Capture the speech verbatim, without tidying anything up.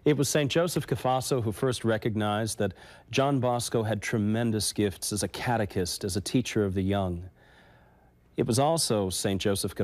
It was Saint Joseph Cafasso who first recognized that John Bosco had tremendous gifts as a catechist, as a teacher of the young. It was also Saint Joseph